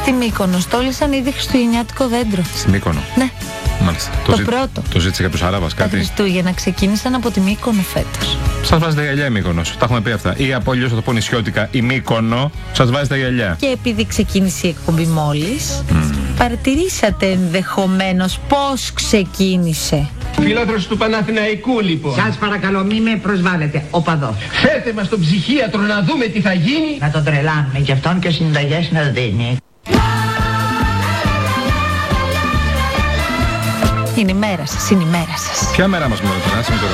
Στη Μύκονο στόλισαν ήδη χριστουγεννιάτικο δέντρο. Στη Μύκονο. Ναι. Μάλιστα. Το πρώτο. Το ζήτησε κάποιος Άραβας, Τα κάτι. Χριστούγεννα ξεκίνησαν από τη Μύκονο φέτος. Σας βάζει τα γυαλιά η Μύκονος. Τα έχουμε πει αυτά. Ή από αλλιώς θα το πω νησιώτικα, η Μύκονο σας βάζει τα γυαλιά. Και επειδή ξεκίνησε η εκπομπή μόλις, παρατηρήσατε ενδεχομένως πώς ξεκίνησε. Φίλαθρος του Παναθηναϊκού λοιπόν. Σας παρακαλώ μη με προσβάλλετε, οπαδός. Φέρτε μας τον ψυχίατρο να δούμε τι θα γίνει. Να τον τρελάνουμε κι αυτόν και συνταγές να δίνει. Είναι η μέρα σας, είναι η μέρα σας. Ποια μέρα μας μου περάσει με το